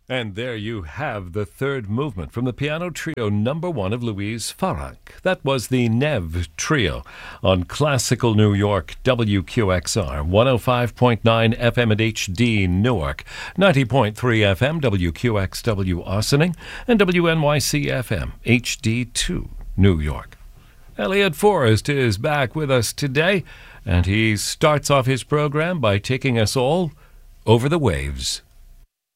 And there you have the third movement from the piano trio number 1 of Louise Farrak. That was the Nev Trio on Classical New York, WQXR, 105.9 FM at HD Newark, 90.3 FM, WQXW Ossining, and WNYC FM, HD2 New York. Elliot Forrest is back with us today, and he starts off his program by taking us all over the waves.